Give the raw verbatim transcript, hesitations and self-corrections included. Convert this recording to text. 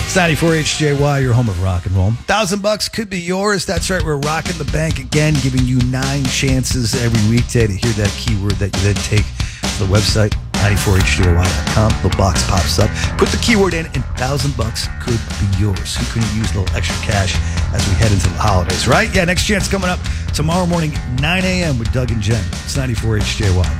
It's ninety-four H J Y, your home of rock and roll. Thousand bucks could be yours. That's right. We're rocking the bank again, giving you nine chances every weekday to hear that keyword that you then take to the website, ninety-four H J Y dot com. The box pops up. Put the keyword in, and thousand bucks could be yours. Who couldn't use a little extra cash as we head into the holidays, right? Yeah, next chance coming up tomorrow morning, nine a.m. with Doug and Jen. It's ninety-four H J Y.